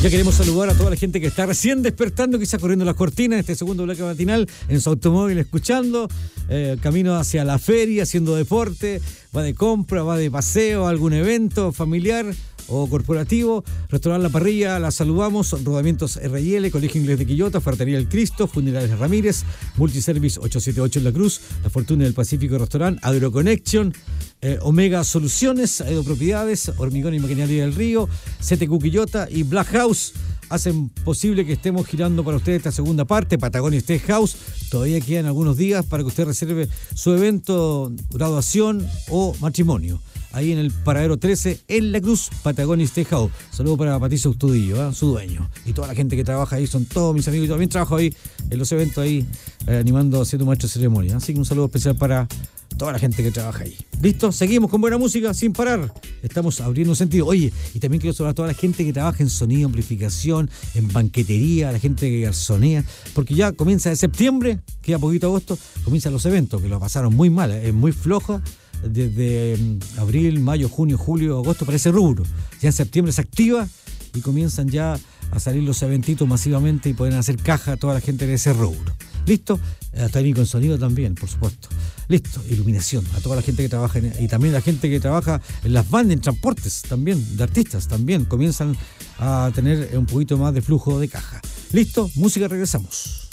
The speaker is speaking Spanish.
Ya queremos saludar a toda la gente que está recién despertando, quizás corriendo las cortinas, este segundo bloque matinal, en su automóvil escuchando, camino hacia la feria, haciendo deporte, va de compra, va de paseo, a algún evento familiar o corporativo. Restaurante La Parrilla, la saludamos. Rodamientos R&L, Colegio Inglés de Quillota, Ferretería El Cristo, Funerales Ramírez, Multiservice 878 en La Cruz, La Fortuna del Pacífico Restaurant, Agroconnection, Omega Soluciones, Aedo Propiedades, Hormigón y Maquinaria del Río, CTQ Quillota y Black House hacen posible que estemos girando para ustedes esta segunda parte. Patagonia Steakhouse, todavía quedan algunos días para que usted reserve su evento, graduación o matrimonio. Ahí en el Paradero 13, en La Cruz, Patagonia Steakhouse. Saludos para Patricio Estudillo, su dueño. Y toda la gente que trabaja ahí, son todos mis amigos. Yo también trabajo ahí en los eventos ahí, animando, siendo maestro de ceremonia. Así que un saludo especial para toda la gente que trabaja ahí. ¿Listo? Seguimos con buena música sin parar. Estamos abriendo sentido. Oye, y también quiero saludar a toda la gente que trabaja en sonido, amplificación, en banquetería, la gente que garzonea, porque ya comienza de septiembre, queda poquito agosto, comienzan los eventos, que lo pasaron muy mal, es muy flojo. Desde abril, mayo, junio, julio, agosto para ese rubro. Ya en septiembre se activa y comienzan ya a salir los eventitos masivamente y pueden hacer caja a toda la gente de ese rubro. ¿Listo? Técnico en sonido también, por supuesto. Listo, iluminación, a toda la gente que trabaja y también la gente que trabaja en las bandas, en transportes también, de artistas también, comienzan a tener un poquito más de flujo de caja. ¿Listo? Música, regresamos.